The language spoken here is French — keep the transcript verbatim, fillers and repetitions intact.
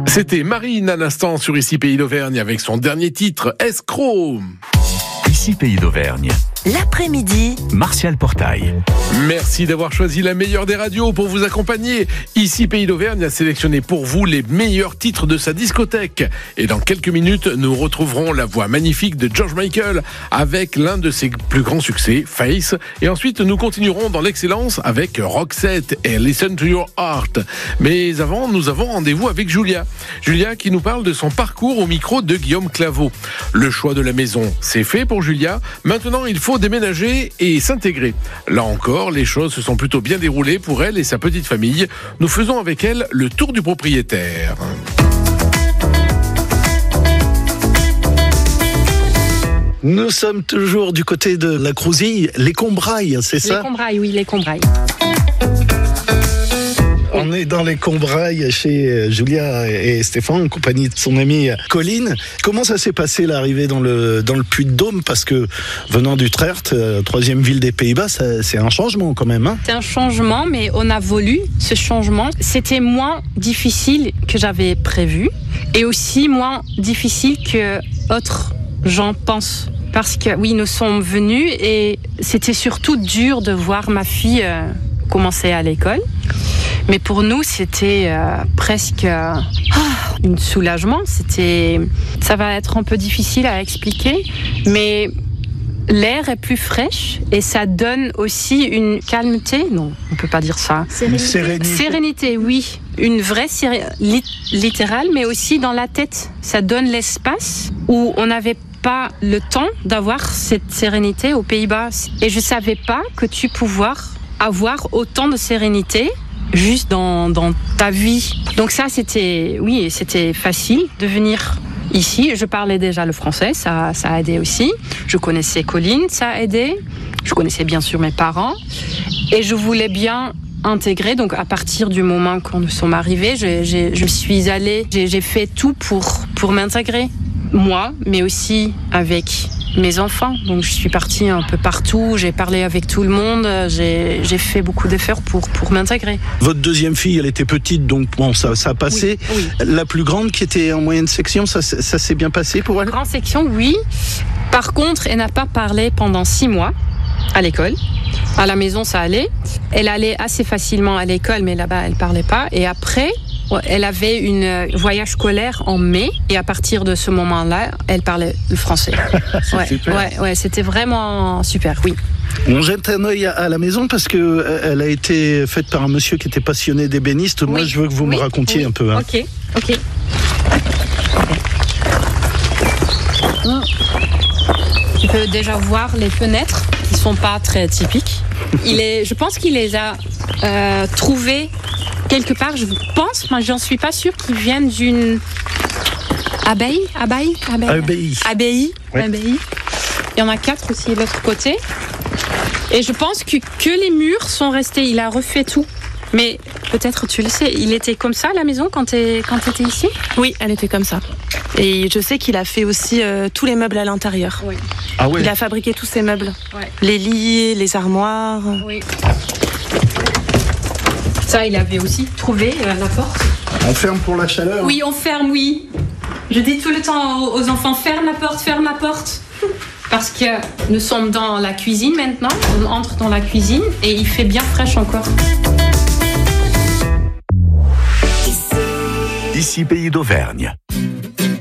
C'était Marine à l'instant sur Ici Pays d'Auvergne avec son dernier titre, Escroc. Ici Pays d'Auvergne. L'après-midi, Martial Portail. Merci d'avoir choisi la meilleure des radios pour vous accompagner. Ici Pays d'Auvergne a sélectionné pour vous les meilleurs titres de sa discothèque. Et dans quelques minutes, nous retrouverons la voix magnifique de George Michael avec l'un de ses plus grands succès, Face. Et ensuite, nous continuerons dans l'excellence avec Roxette et Listen to Your Heart. Mais avant, nous avons rendez-vous avec Julia. Julia qui nous parle de son parcours au micro de Guillaume Claveau. Le choix de la maison, c'est fait pour Julia. Maintenant, il faut déménager et s'intégrer. Là encore, les choses se sont plutôt bien déroulées pour elle et sa petite famille. Nous faisons avec elle le tour du propriétaire. Nous sommes toujours du côté de la Crouzille, les Combrailles, c'est ça ? Les Combrailles, oui, les Combrailles. On est dans les Combrailles chez Julia et Stéphane, en compagnie de son amie Colline. Comment ça s'est passé l'arrivée dans le, dans le Puy-de-Dôme ? Parce que venant d'Utrecht, troisième ville des Pays-Bas, ça, c'est un changement quand même. Hein ? C'est un changement, mais on a voulu ce changement. C'était moins difficile que j'avais prévu et aussi moins difficile que autres gens pensent. Parce que oui, nous sommes venus et c'était surtout dur de voir ma fille euh, commencer à l'école. Mais pour nous, c'était euh, presque euh, un soulagement. C'était, ça va être un peu difficile à expliquer, mais l'air est plus fraîche et ça donne aussi une calmeté. Non, on peut pas dire ça. Sérénité. Sérénité. Sérénité, oui. Une vraie sérénité, littérale, mais aussi dans la tête. Ça donne l'espace où on n'avait pas le temps d'avoir cette sérénité aux Pays-Bas. Et je savais pas que tu pouvais avoir autant de sérénité juste dans, dans ta vie. Donc ça, c'était, oui, c'était facile de venir ici. Je parlais déjà le français, ça, ça a aidé aussi. Je connaissais Colline, ça a aidé. Je connaissais bien sûr mes parents. Et je voulais bien intégrer. Donc à partir du moment quand nous sommes arrivés, je, je, je suis allée, j'ai, j'ai fait tout pour, pour m'intégrer. Moi, mais aussi avec mes enfants. Donc je suis partie un peu partout, j'ai parlé avec tout le monde, j'ai, j'ai fait beaucoup d'efforts pour, pour m'intégrer. Votre deuxième fille, elle était petite, donc bon, ça, ça a passé. Oui, oui. La plus grande qui était en moyenne section, ça, ça s'est bien passé pour elle ? Grande section, oui. Par contre, elle n'a pas parlé pendant six mois à l'école. À la maison, ça allait. Elle allait assez facilement à l'école, mais là-bas, elle ne parlait pas. Et après, elle avait un voyage scolaire en mai et à partir de ce moment-là, elle parlait le français. Ouais, super. ouais, ouais, c'était vraiment super, oui. On jette un œil à la maison parce que elle a été faite par un monsieur qui était passionné d'ébéniste. Moi, oui. je veux que vous oui. me racontiez oui. un peu. Hein. Ok, ok. Tu peux déjà voir les fenêtres qui sont pas très typiques. Il est, je pense qu'il les a euh, trouvées quelque part. Je pense, mais j'en suis pas sûre qu'ils viennent d'une abbaye, abbaye, abbaye, abbaye. Abbaye. Ouais. Abbaye. Il y en a quatre aussi de l'autre côté. Et je pense que, que les murs sont restés. Il a refait tout. Mais peut-être tu le sais, il était comme ça à la maison quand tu quand étais ici ? Oui, elle était comme ça. Et je sais qu'il a fait aussi euh, tous les meubles à l'intérieur. Oui. Ah ouais. Il a fabriqué tous ces meubles. Ouais. Les lits, les armoires. Oui. Ça, il avait aussi trouvé euh, la porte. On ferme pour la chaleur. Oui, on ferme, oui. Je dis tout le temps aux enfants, ferme la porte, ferme la porte. Parce que nous sommes dans la cuisine maintenant. On entre dans la cuisine et il fait bien fraîche encore. Ici Pays d'Auvergne.